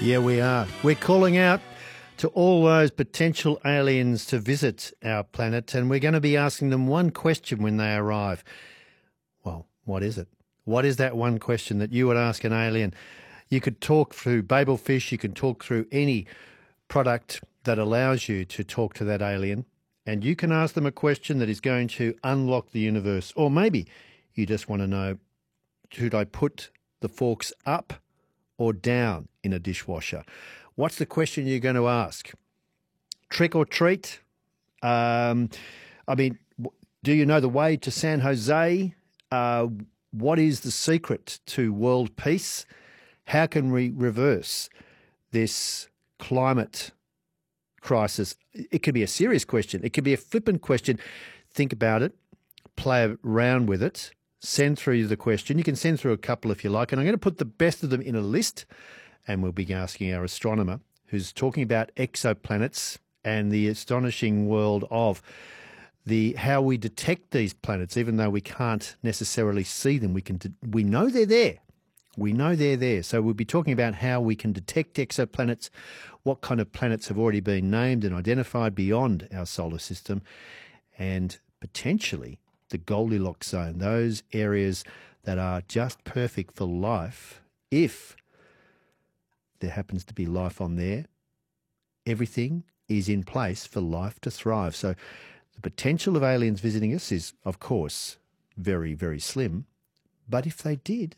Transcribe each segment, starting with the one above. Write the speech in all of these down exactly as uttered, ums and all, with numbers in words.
Yeah, we are. We're calling out to all those potential aliens to visit our planet, and we're going to be asking them one question when they arrive. Well, what is it? What is that one question that you would ask an alien? You could talk through Babelfish, you can talk through any product that allows you to talk to that alien, and you can ask them a question that is going to unlock the universe. Or maybe you just want to know, should I put the forks up or down in a dishwasher? What's the question you're going to ask? Trick or treat? Um, I mean, do you know the way to San Jose? Uh, what is the secret to world peace? How can we reverse this climate crisis? It could be a serious question. It could be a flippant question. Think about it. Play around with it. Send through the question. You can send through a couple if you like. And I'm going to put the best of them in a list, and we'll be asking our astronomer who's talking about exoplanets and the astonishing world of the how we detect these planets, even though we can't necessarily see them. We can we know they're there. We know they're there. So we'll be talking about how we can detect exoplanets, what kind of planets have already been named and identified beyond our solar system, and potentially the Goldilocks zone, those areas that are just perfect for life. If there happens to be life on there, everything is in place for life to thrive. So the potential of aliens visiting us is, of course, very, very slim. But if they did,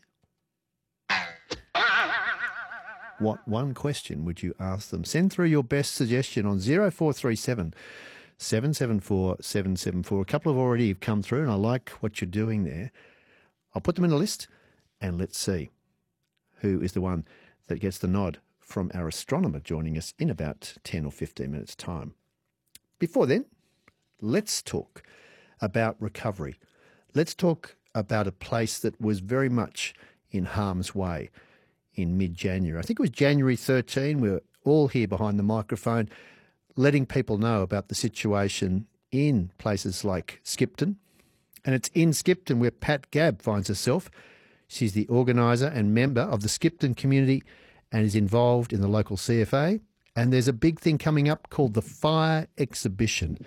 what one question would you ask them? Send through your best suggestion on zero four three seven, seven seven four, seven seven four. A couple have already come through, and I like what you're doing there. I'll put them in a list, and let's see who is the one that gets the nod from our astronomer joining us in about ten or fifteen minutes' time. Before then, let's talk about recovery. Let's talk about a place that was very much in harm's way in mid-January. I think it was January thirteenth. We were all here behind the microphone letting people know about the situation in places like Skipton. And it's in Skipton where Pat Gabb finds herself. She's the organiser and member of the Skipton community and is involved in the local C F A. And there's a big thing coming up called the Fire Exhibition.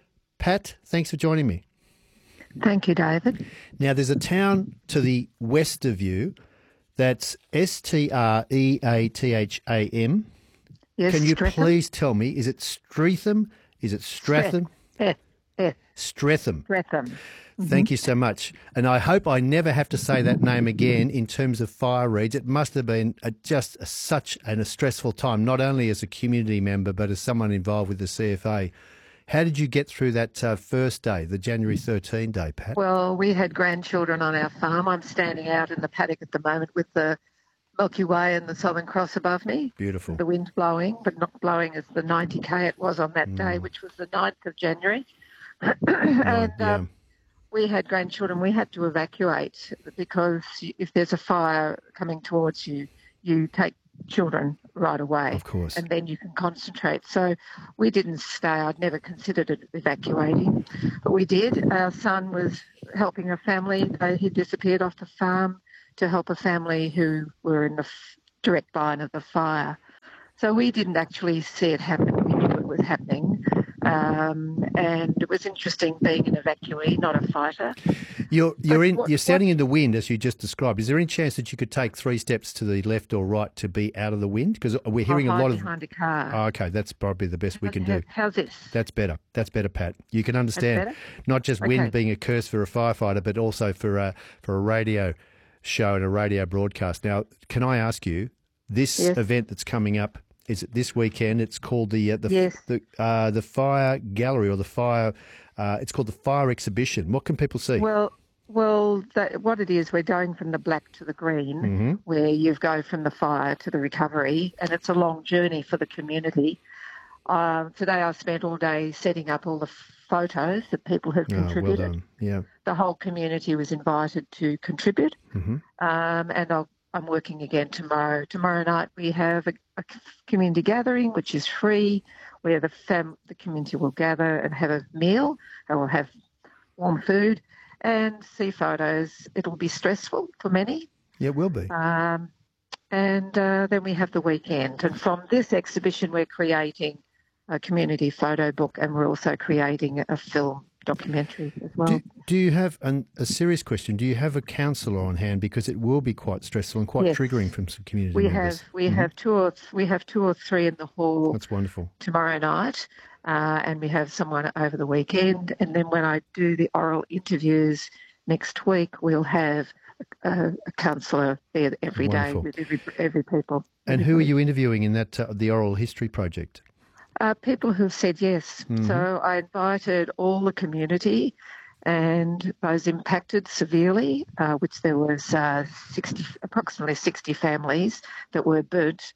Pat, thanks for joining me. Thank you, David. Now, there's a town to the west of you that's S T R E A T H A M. Yes, Can you Streatham. please tell me, is it Streatham? Is it Stratham? Yes, yes, Streatham. Streatham. Thank you so much. And I hope I never have to say that name again in terms of fire reads. It must have been a, just a, such an, a stressful time, not only as a community member, but as someone involved with the C F A. How did you get through that uh, first day, the January thirteenth day, Pat? Well, we had grandchildren on our farm. I'm standing out in the paddock at the moment with the Milky Way and the Southern Cross above me. Beautiful. The wind blowing, but not blowing as the ninety K it was on that Mm. day, which was the ninth of January. Right, and yeah. um, we had grandchildren. We had to evacuate because if there's a fire coming towards you, you take children right away. Of course. And then you can concentrate. So we didn't stay. I'd never considered it evacuating, but we did. Our son was helping a family. They, he disappeared off the farm to help a family who were in the f- direct line of the fire. So we didn't actually see it happen. We knew it was happening. Um, and it was interesting being an evacuee, not a fighter. You're you're But in what- you're standing in the wind as you just described. Is there any chance that you could take three steps to the left or right to be out of the wind? Because we're hearing I'll a lot hide of. behind a car. Oh, okay, that's probably the best we can do. How's this? That's better. That's better, Pat. You can understand better? not just wind Okay. being a curse for a firefighter, but also for a for a radio show and a radio broadcast. Now, can I ask you, this Yes. event that's coming up, is it this weekend? It's called the uh, the Yes. the uh, the Fire Gallery or the Fire. Uh, it's called the Fire Exhibition. What can people see? Well, well, that, what it is, we're going from the black to the green, Mm-hmm. where you go from the fire to the recovery, and it's a long journey for the community. Um, today I spent all day setting up all the photos that people have Oh, well contributed. done. Yeah. The whole community was invited to contribute, Mm-hmm. um, and I'll, I'm working again tomorrow. Tomorrow night we have a, a community gathering, which is free, where the fam- the community will gather and have a meal, and we'll have warm food and see photos. It'll be stressful for many. Yeah, it will be. Um, and uh, then we have the weekend. And from this exhibition, we're creating a community photo book, and we're also creating a film documentary as well. Do, do you have, and a serious question, do you have a counsellor on hand? Because it will be quite stressful and quite Yes. triggering from some community We members. have we have two or th- we have two or three in the hall That's wonderful. tomorrow night, uh, and we have someone over the weekend. And then when I do the oral interviews next week, we'll have a, a counsellor there every day Wonderful. with every every people. And who are you interviewing in that uh, the oral history project? Uh, people who've said yes. Mhm. So I invited all the community and those impacted severely, uh, which there was uh, sixty, approximately sixty families that were burnt,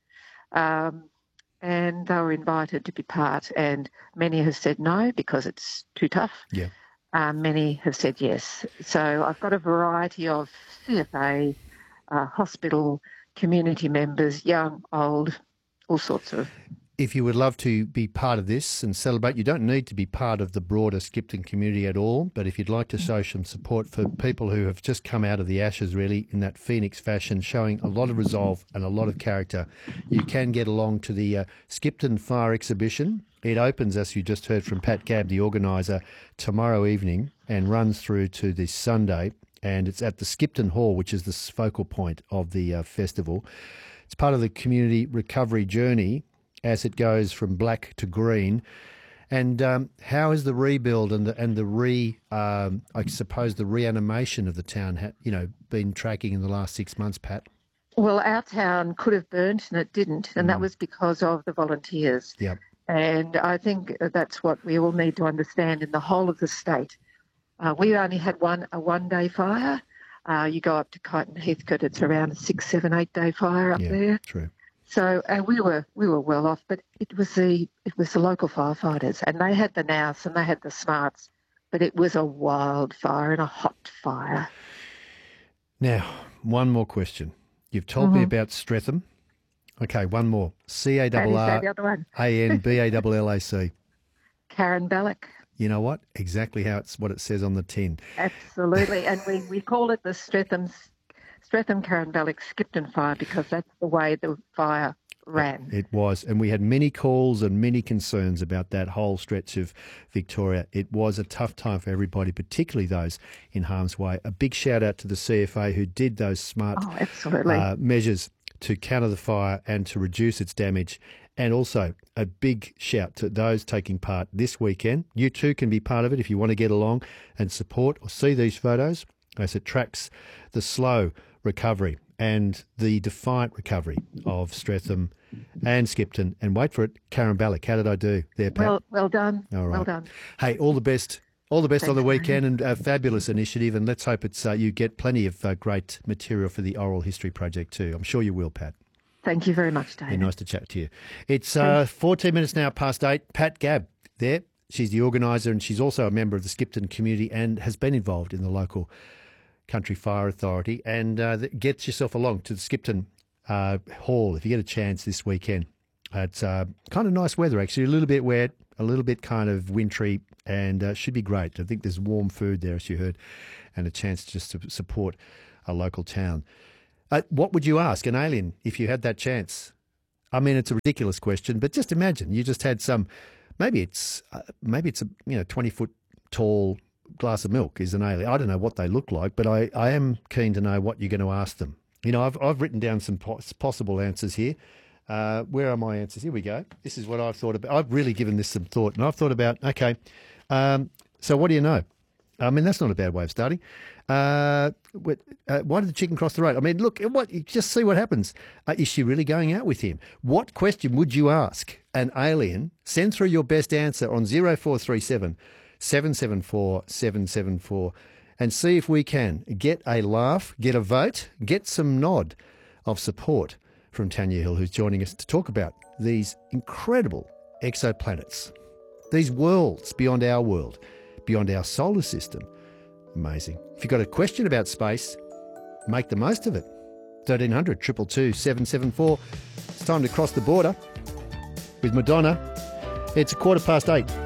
um, and they were invited to be part. And many have said no because it's too tough. Yeah. Um, many have said yes. So I've got a variety of C F A, uh, hospital, community members, young, old, all sorts of. If you would love to be part of this and celebrate, you don't need to be part of the broader Skipton community at all, but if you'd like to show some support for people who have just come out of the ashes really in that phoenix fashion, showing a lot of resolve and a lot of character, you can get along to the uh, Skipton Fire Exhibition. It opens, as you just heard from Pat Gabb, the organiser, tomorrow evening and runs through to this Sunday, and it's at the Skipton Hall, which is the focal point of the uh, festival. It's part of the community recovery journey as it goes from black to green. And um, how is the rebuild and the and the re, um, I suppose, the reanimation of the town, ha- you know, been tracking in the last six months, Pat? Well, our town could have burnt and it didn't, and that was because of the volunteers. Yep. And I think that's what we all need to understand in the whole of the state. Uh, we only had one a one-day fire. Uh, you go up to Kyneton Heathcote, it's around a six, seven, eight-day fire up Yeah, there. true. So, and we were we were well off, but it was the it was the local firefighters, and they had the nous and they had the smarts, but it was a wild fire and a hot fire. Now, one more question. You've told me about Streatham. Okay, one more. C A How do R you say R the other one? A N B A L L A C. Karen Ballack. You know what? Exactly how it's what it says on the tin. Absolutely, and we, we call it the Streatham Streatham Karen Ballack Skipton fire because that's the way the fire ran. It was, and we had many calls and many concerns about that whole stretch of Victoria. It was a tough time for everybody, particularly those in harm's way. A big shout out to the C F A who did those smart Oh, absolutely. uh, measures to counter the fire and to reduce its damage. And also a big shout to those taking part this weekend. You too can be part of it if you want to get along and support or see these photos as it tracks the slow recovery and the defiant recovery of Streatham and Skipton. And wait for it, Karen Ballack. How did I do there, Pat? well, well done. All right. Well done. Hey, all the best. All the best on the Thanks, weekend, and a fabulous initiative. And let's hope it's uh, you get plenty of uh, great material for the oral history project too. I'm sure you will, Pat. Thank you very much, Be David. nice to chat to you. It's uh, fourteen minutes now past eight. Pat Gabb there. She's the organiser and she's also a member of the Skipton community and has been involved in the local Country Fire Authority. And uh, get yourself along to the Skipton uh, Hall if you get a chance this weekend. It's uh, kind of nice weather, actually. A little bit wet, a little bit kind of wintry, and uh, should be great. I think there's warm food there, as you heard, and a chance just to support a local town. Uh, what would you ask an alien if you had that chance? I mean, it's a ridiculous question, but just imagine you just had some. Maybe it's uh, maybe it's a you know twenty foot tall glass of milk is an alien. I don't know what they look like, but I, I am keen to know what you're going to ask them. You know, I've I've written down some pos- possible answers here. Uh, where are my answers? Here we go. This is what I've thought about. I've really given this some thought, and I've thought about okay. Um, so what do you know? I mean, that's not a bad way of starting. Uh, what, uh, why did the chicken cross the road? I mean, look, what? Just see what happens. Uh, is she really going out with him? What question would you ask an alien? Send through your best answer on zero four three seven, seven seven four, seven seven four and see if we can get a laugh, get a vote, get some nod of support from Tanya Hill, who's joining us to talk about these incredible exoplanets, these worlds beyond our world, beyond our solar system. Amazing. If you've got a question about space, make the most of it. thirteen hundred, two two two, seven seven four. It's time to cross the border with Madonna. It's a quarter past eight.